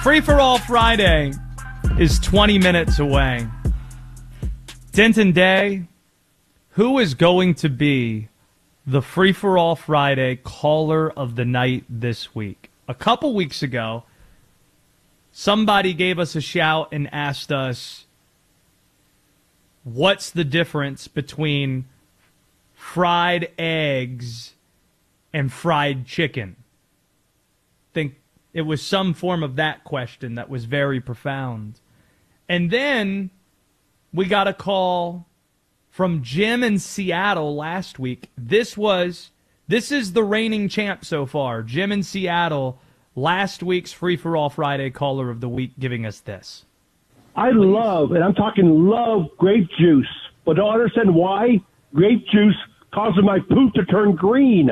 Free for All Friday is 20 minutes away. Denton Day, who is going to be the Free for All Friday caller of the night this week? A couple weeks ago, somebody gave us a shout and asked us, what's the difference between fried eggs and fried chicken? I think it was some form of that question that was very profound. And then we got a call from Jim in Seattle last week. This is the reigning champ so far. Jim in Seattle, last week's Free for All Friday caller of the week, giving us this. I love, and I'm talking love, grape juice, but don't understand why grape juice causes my poop to turn green.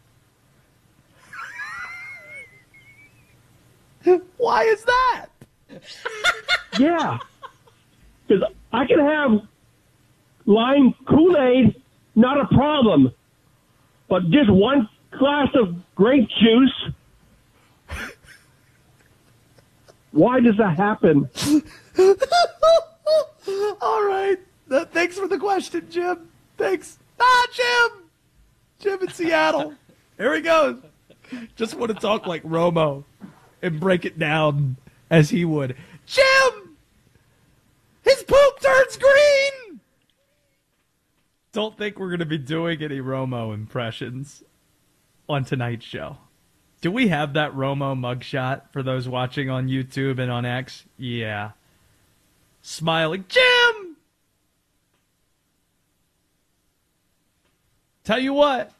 Why is that? Yeah. Because I can have lime Kool-Aid, not a problem. But just one glass of grape juice, why does that happen? All right. Thanks for the question, Jim. Thanks. Jim! Jim in Seattle. Here he goes. Just want to talk like Romo and break it down as he would. Jim! His poop turns green! Don't think we're going to be doing any Romo impressions on tonight's show. Do we have that Romo mugshot for those watching on YouTube and on X? Yeah. Smiling. Jim! Tell you what.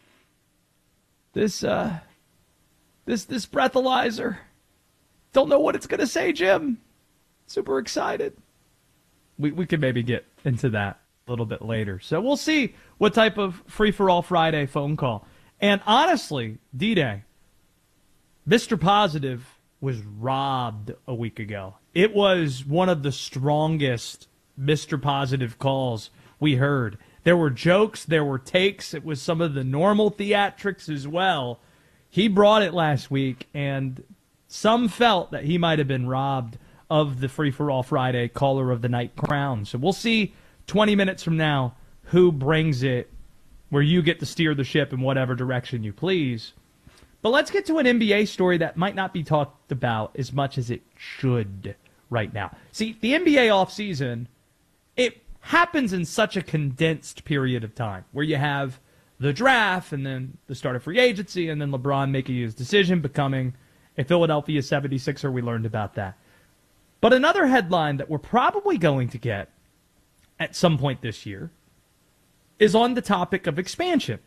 This breathalyzer. Don't know what it's going to say, Jim. Super excited. We could maybe get into that a little bit later. So we'll see what type of Free for All Friday phone call. And honestly, D-Day, Mr. Positive was robbed a week ago. It was one of the strongest Mr. Positive calls we heard. There were jokes, there were takes. It was some of the normal theatrics as well. He brought it last week, and some felt that he might have been robbed of the Free for All Friday Caller of the Night crown. So we'll see 20 minutes from now who brings it, where you get to steer the ship in whatever direction you please. But let's get to an NBA story that might not be talked about as much as it should right now. See, the NBA offseason, it happens in such a condensed period of time where you have the draft and then the start of free agency and then LeBron making his decision, becoming a Philadelphia 76er. We learned about that. But another headline that we're probably going to get at some point this year is on the topic of expansion.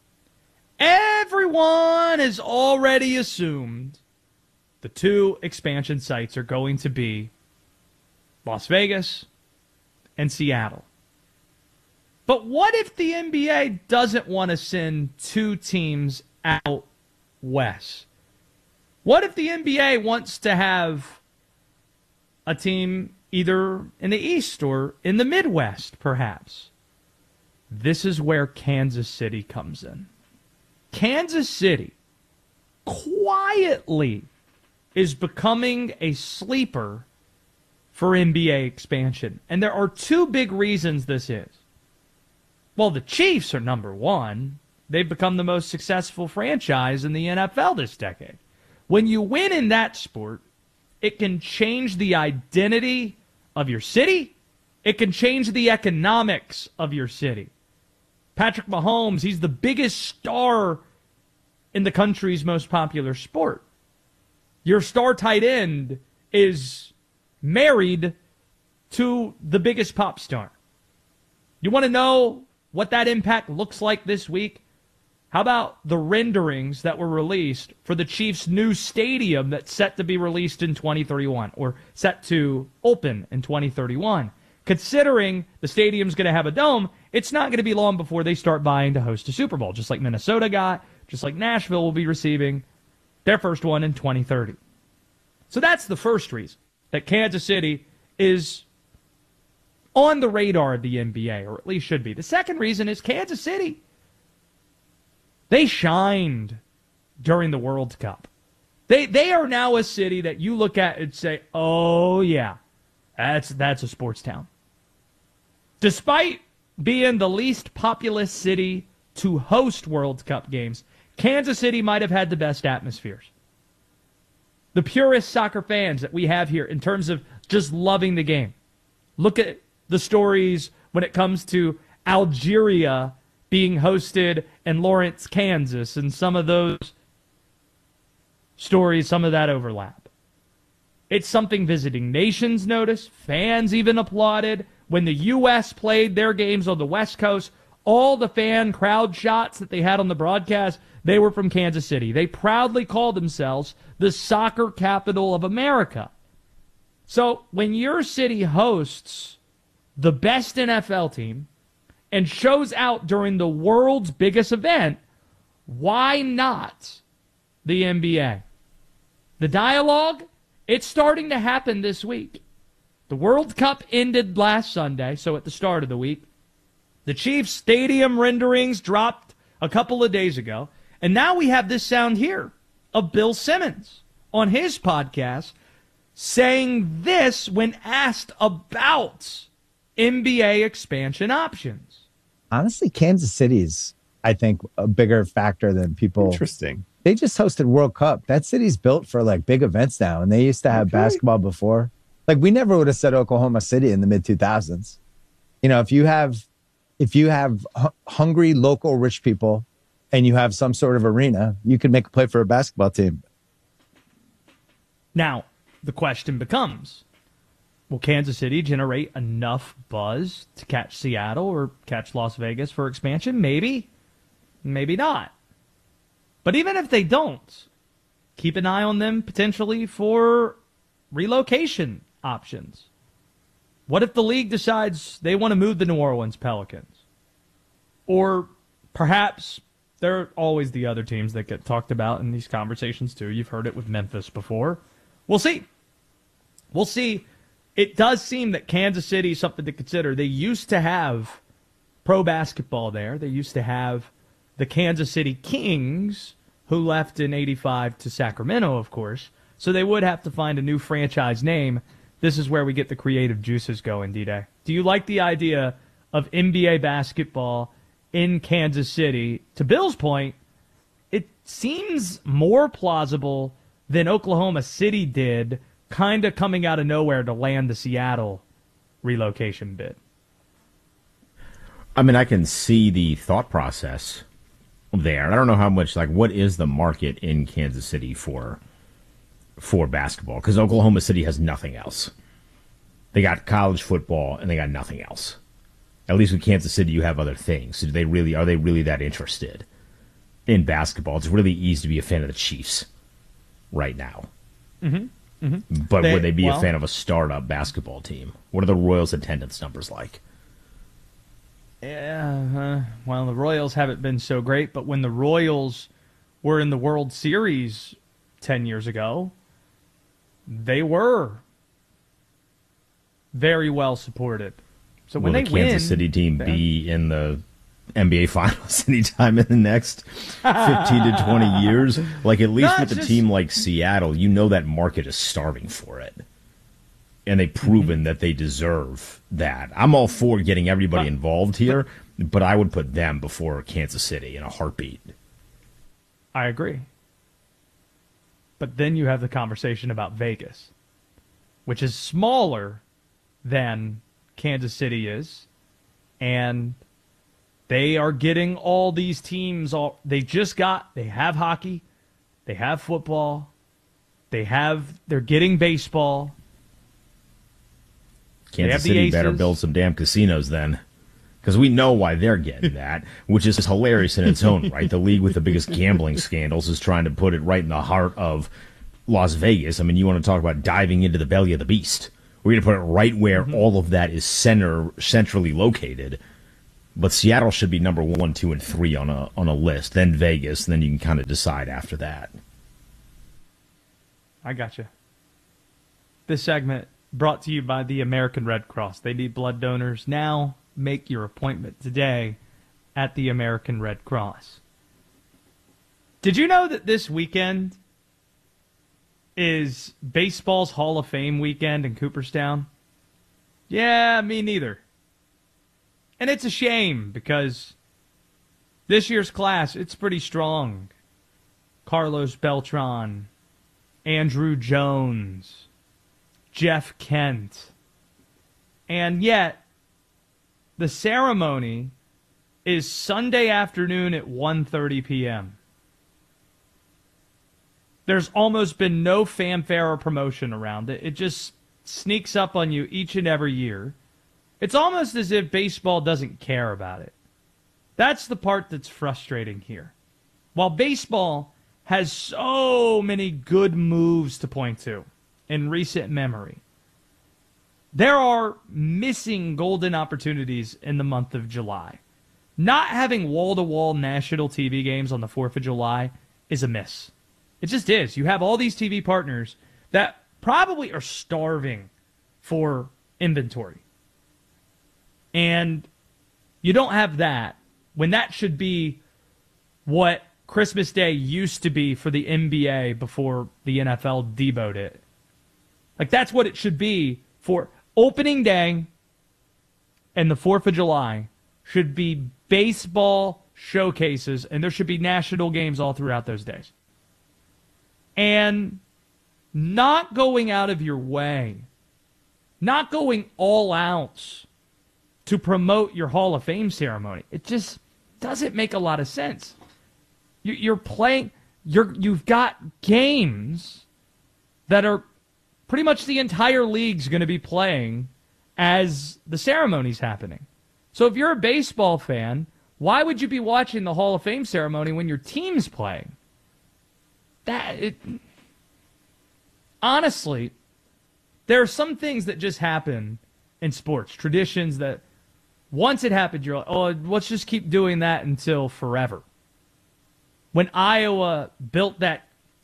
Everyone has already assumed the two expansion sites are going to be Las Vegas and Seattle. But what if the NBA doesn't want to send two teams out west? What if the NBA wants to have a team either in the East or in the Midwest, perhaps? This is where Kansas City comes in. Kansas City quietly is becoming a sleeper for NBA expansion. And there are two big reasons this is. Well, the Chiefs are number one. They've become the most successful franchise in the NFL this decade. When you win in that sport, it can change the identity of your city. It can change the economics of your city. Patrick Mahomes, he's the biggest star in the country's most popular sport. Your star tight end is married to the biggest pop star. You want to know what that impact looks like this week? How about the renderings that were released for the Chiefs' new stadium that's set to be released in 2031 or set to open in 2031? Considering the stadium's going to have a dome, it's not going to be long before they start buying to host a Super Bowl, just like Minnesota got, just like Nashville will be receiving their first one in 2030. So that's the first reason that Kansas City is on the radar of the NBA, or at least should be. The second reason is Kansas City. They shined during the World Cup. They are now a city that you look at and say, oh, yeah, that's a sports town. Despite being the least populous city to host World Cup games, Kansas City might have had the best atmospheres. The purest soccer fans that we have here in terms of just loving the game. Look at the stories when it comes to Algeria being hosted in Lawrence, Kansas, and some of those stories, some of that overlap. It's something visiting nations noticed. Fans even applauded. When the U.S. played their games on the West Coast, all the fan crowd shots that they had on the broadcast, they were from Kansas City. They proudly called themselves the soccer capital of America. So when your city hosts the best NFL team and shows out during the world's biggest event, why not the NBA? The dialogue, it's starting to happen this week. The World Cup ended last Sunday, so at the start of the week. The Chiefs stadium renderings dropped a couple of days ago. And now we have this sound here of Bill Simmons on his podcast saying this when asked about NBA expansion options. Honestly, Kansas City's, I think, a bigger factor than people. Interesting. They just hosted World Cup. That city's built for like big events now, and they used to have basketball before. Like we never would have said Oklahoma City in the mid 2000s. You know, if you have hungry local rich people and you have some sort of arena, you could make a play for a basketball team. Now, the question becomes, will Kansas City generate enough buzz to catch Seattle or catch Las Vegas for expansion? Maybe. Maybe not. But even if they don't, keep an eye on them potentially for relocation options. What if the league decides they want to move the New Orleans Pelicans? Or perhaps there are always the other teams that get talked about in these conversations too. You've heard it with Memphis before. We'll see. We'll see. It does seem that Kansas City is something to consider. They used to have pro basketball there. They used to have the Kansas City Kings, who left in '85 to Sacramento, of course. So they would have to find a new franchise name. This is where we get the creative juices going, D-Day. Do you like the idea of NBA basketball in Kansas City? To Bill's point, it seems more plausible than Oklahoma City did, kind of coming out of nowhere to land the Seattle relocation bid. I mean, I can see the thought process there. I don't know how much, like, what is the market in Kansas City for basketball? Because Oklahoma City has nothing else. They got college football and they got nothing else. At least with Kansas City, you have other things. So are they really that interested in basketball? It's really easy to be a fan of the Chiefs right now. Mm-hmm. Mm-hmm. But would they be a fan of a startup basketball team? What are the Royals' attendance numbers like? Yeah, well, the Royals haven't been so great, but when the Royals were in the World Series 10 years ago, they were very well supported. So when will they the Kansas City team be in the NBA Finals anytime in the next 15 to 20 years? Like, at least with a team like Seattle, you know that market is starving for it. And they've proven that they deserve that. I'm all for getting everybody involved here, but I would put them before Kansas City in a heartbeat. I agree. But then you have the conversation about Vegas, which is smaller than Kansas City is, and they are getting all these teams. They have hockey, they have football, they're getting baseball. Kansas City better build some damn casinos then, because we know why they're getting that, which is hilarious in its own right. The league with the biggest gambling scandals is trying to put it right in the heart of Las Vegas. I mean, you want to talk about diving into the belly of the beast. We're going to put it right where all of that is centrally located. But Seattle should be number 1, 2, and 3 on a list. Then Vegas, and then you can kind of decide after that. I gotcha. This segment brought to you by the American Red Cross. They need blood donors now. Make your appointment today at the American Red Cross. Did you know that this weekend is baseball's Hall of Fame weekend in Cooperstown. Yeah, me neither. And it's a shame because this year's class, it's pretty strong. Carlos Beltran, Andrew Jones, Jeff Kent. And yet, the ceremony is Sunday afternoon at 1:30 p.m. There's almost been no fanfare or promotion around it. It just sneaks up on you each and every year. It's almost as if baseball doesn't care about it. That's the part that's frustrating here. While baseball has so many good moves to point to in recent memory, there are missing golden opportunities in the month of July. Not having wall-to-wall national TV games on the 4th of July is a miss. It just is. You have all these TV partners that probably are starving for inventory. And you don't have that when that should be what Christmas Day used to be for the NBA before the NFL deboed it. Like, that's what it should be for opening day, and the 4th of July should be baseball showcases, and there should be national games all throughout those days. And not going out of your way, not going all out to promote your Hall of Fame ceremony, it just doesn't make a lot of sense. You're playing, you've got games that are pretty much the entire league's going to be playing as the ceremony's happening. So if you're a baseball fan, why would you be watching the Hall of Fame ceremony when your team's playing? Honestly, there are some things that just happen in sports, traditions that once it happened, you're like, oh, let's just keep doing that until forever. When Iowa built that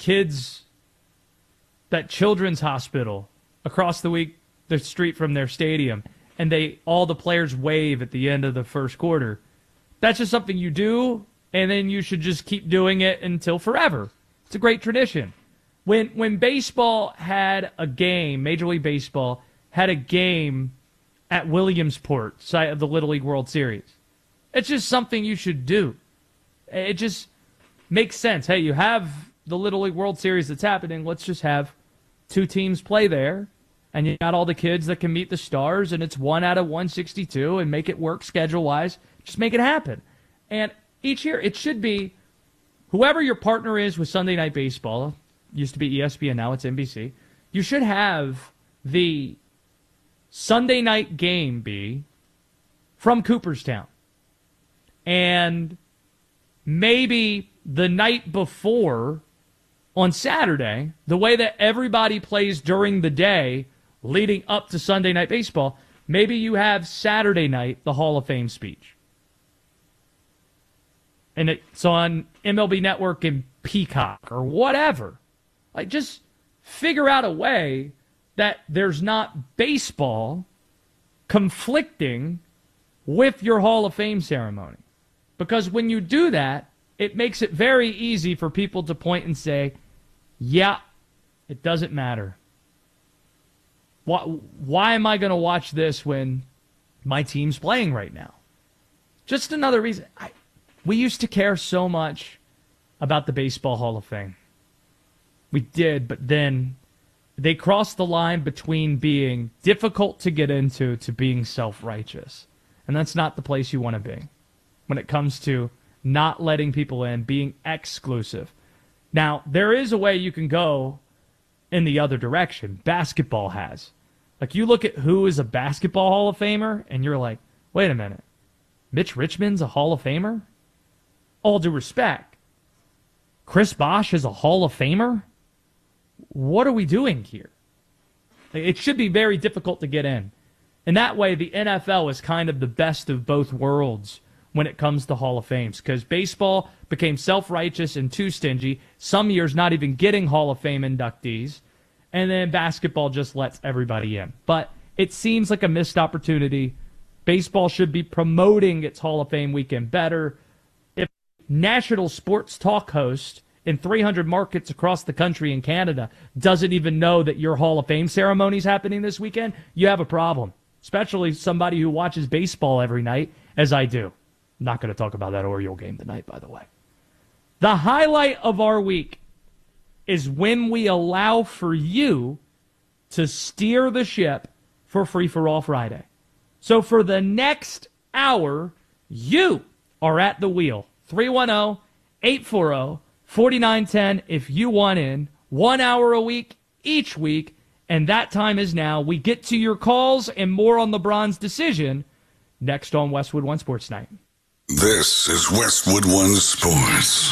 children's hospital across the street from their stadium, and all the players wave at the end of the first quarter, that's just something you do, and then you should just keep doing it until forever. It's a great tradition. When baseball had a game, Major League Baseball had a game at Williamsport, site of the Little League World Series, it's just something you should do. It just makes sense. Hey, you have the Little League World Series that's happening. Let's just have two teams play there, and you got all the kids that can meet the stars, and it's 1 out of 162, and make it work schedule-wise. Just make it happen. And each year, it should be whoever your partner is with Sunday Night Baseball. Used to be ESPN, now it's NBC. You should have the Sunday night game be from Cooperstown. And maybe the night before, on Saturday, the way that everybody plays during the day leading up to Sunday Night Baseball, maybe you have Saturday night, the Hall of Fame speech. And it's on MLB Network and Peacock or whatever. Like, just figure out a way that there's not baseball conflicting with your Hall of Fame ceremony. Because when you do that, it makes it very easy for people to point and say, yeah, it doesn't matter. Why am I going to watch this when my team's playing right now? Just another reason. We used to care so much about the Baseball Hall of Fame. We did, but then they crossed the line between being difficult to get into to being self-righteous. And that's not the place you want to be when it comes to not letting people in, being exclusive. Now, there is a way you can go in the other direction. Basketball has. Like, you look at who is a basketball Hall of Famer, and you're like, wait a minute. Mitch Richmond's a Hall of Famer? All due respect. Chris Bosh is a Hall of Famer? What are we doing here? It should be very difficult to get in. And that way, the NFL is kind of the best of both worlds when it comes to Hall of Fames, because baseball became self-righteous and too stingy, some years not even getting Hall of Fame inductees, and then basketball just lets everybody in. But it seems like a missed opportunity. Baseball should be promoting its Hall of Fame weekend better. If national sports talk host in 300 markets across the country in Canada doesn't even know that your Hall of Fame ceremony is happening this weekend, you have a problem. Especially somebody who watches baseball every night, as I do. I'm not going to talk about that Oriole game tonight, by the way. The highlight of our week is when we allow for you to steer the ship for Free for All Friday. So for the next hour, you are at the wheel. 310-840-4910 if you want in. 1 hour a week, each week, and that time is now. We get to your calls and more on LeBron's decision next on Westwood One Sports Night. This is Westwood One Sports.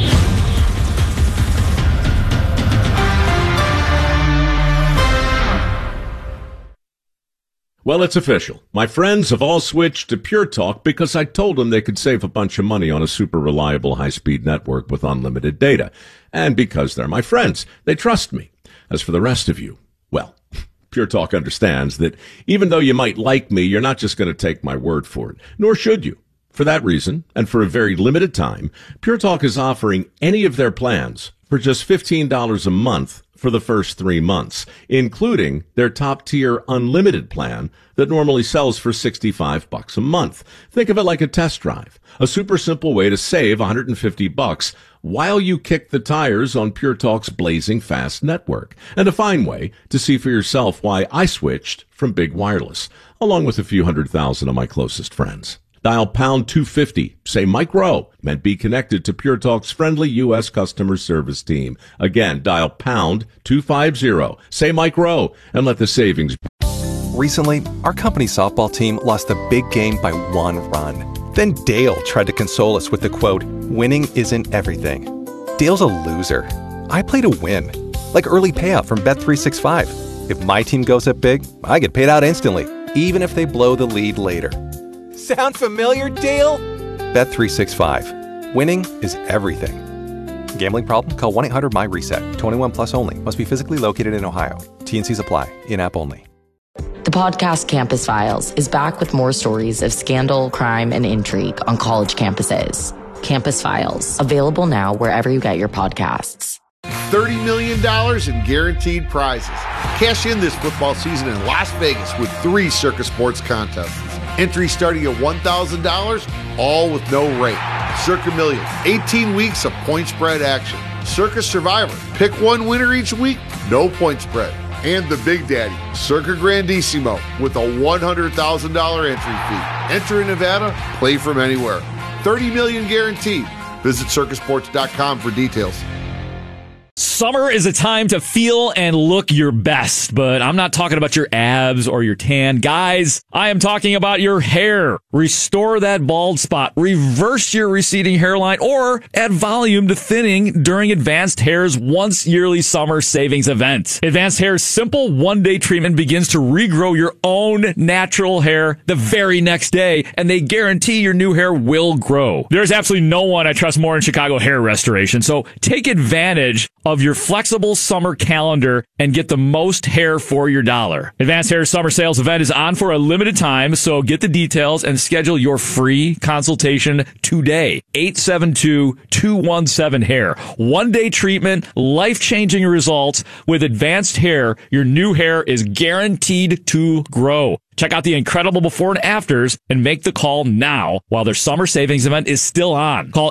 Well, it's official. My friends have all switched to Pure Talk because I told them they could save a bunch of money on a super reliable high-speed network with unlimited data. And because they're my friends, they trust me. As for the rest of you, well, Pure Talk understands that even though you might like me, you're not just going to take my word for it, nor should you. For that reason, and for a very limited time, Pure Talk is offering any of their plans for just $15 a month for the first 3 months, including their top-tier unlimited plan that normally sells for $65 a month. Think of it like a test drive, a super simple way to save $150 while you kick the tires on Pure Talk's blazing fast network, and a fine way to see for yourself why I switched from big wireless, along with a few 100,000 of my closest friends. Dial pound 250, say Mike Rowe, and be connected to Pure Talk's friendly U.S. customer service team. Again, dial pound 250, say Mike Rowe, and let the savings. Recently, our company softball team lost a big game by 1 run. Then Dale tried to console us with the quote, "Winning isn't everything." Dale's a loser. I play to win, like early payout from Bet365. If my team goes up big, I get paid out instantly, even if they blow the lead later. Sound familiar, Dale? Bet365. Winning is everything. Gambling problem? Call 1-800-MY-RESET. 21 plus only. Must be physically located in Ohio. T&Cs apply. In-app only. The podcast Campus Files is back with more stories of scandal, crime, and intrigue on college campuses. Campus Files. Available now wherever you get your podcasts. $30 million in guaranteed prizes. Cash in this football season in Las Vegas with 3 Circus Sports contests. Entry starting at $1,000, all with no rate. Circa Millions, 18 weeks of point spread action. Circus Survivor, pick one winner each week, no point spread. And the Big Daddy, Circa Grandissimo, with a $100,000 entry fee. Enter in Nevada, play from anywhere. $30 million guaranteed. Visit circusports.com for details. Summer is a time to feel and look your best, but I'm not talking about your abs or your tan. Guys, I am talking about your hair. Restore that bald spot, reverse your receding hairline, or add volume to thinning during Advanced Hair's once yearly summer savings event. Advanced Hair's simple one-day treatment begins to regrow your own natural hair the very next day, and they guarantee your new hair will grow. There's absolutely no one I trust more in Chicago hair restoration, so take advantage of your flexible summer calendar and get the most hair for your dollar. Advanced Hair's summer sales event is on for a limited time, so get the details and schedule your free consultation today. 872-217-HAIR. One-day treatment, life-changing results. With Advanced Hair, your new hair is guaranteed to grow. Check out the incredible before and afters and make the call now while their summer savings event is still on. Call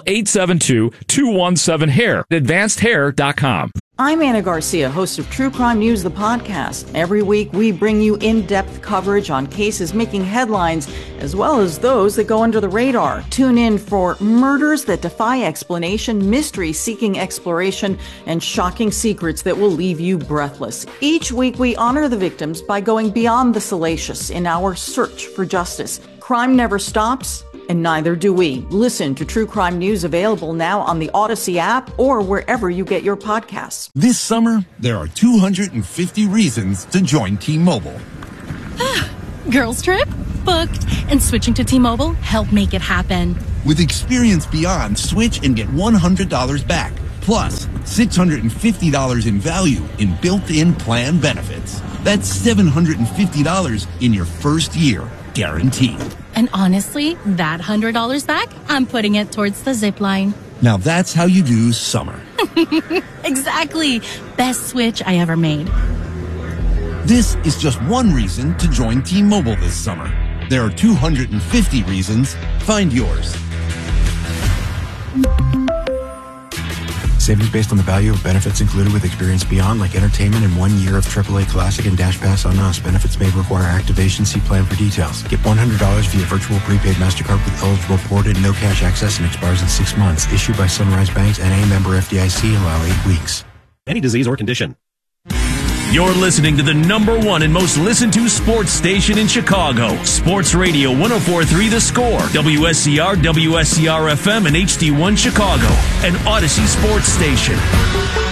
872-217-HAIR at advancedhair.com. I'm Anna Garcia, host of True Crime News, the podcast. Every week, we bring you in-depth coverage on cases making headlines, as well as those that go under the radar. Tune in for murders that defy explanation, mysteries seeking exploration, and shocking secrets that will leave you breathless. Each week, we honor the victims by going beyond the salacious in our search for justice. Crime never stops, and neither do we. Listen to True Crime News, available now on the Odyssey app or wherever you get your podcasts. This summer, there are 250 reasons to join T-Mobile. Girls trip? Booked. And switching to T-Mobile helped make it happen. With Experience Beyond, switch and get $100 back. Plus, $650 in value in built-in plan benefits. That's $750 in your first year, guaranteed. And honestly, that $100 back, I'm putting it towards the zip line. Now that's how you do summer. Exactly. Best switch I ever made. This is just one reason to join T-Mobile this summer. There are 250 reasons. Find yours. Savings based on the value of benefits included with Experience Beyond, like entertainment and 1 year of AAA Classic and Dash Pass on us. Benefits may require activation. See plan for details. Get $100 via virtual prepaid MasterCard with eligible ported, no cash access, and expires in 6 months. Issued by Sunrise Banks, N.A. member FDIC. Allow 8 weeks. Any disease or condition. You're listening to the #1 and most listened to sports station in Chicago. Sports Radio 104.3 The Score, WSCR, WSCR FM, and HD1 Chicago, an Odyssey sports station.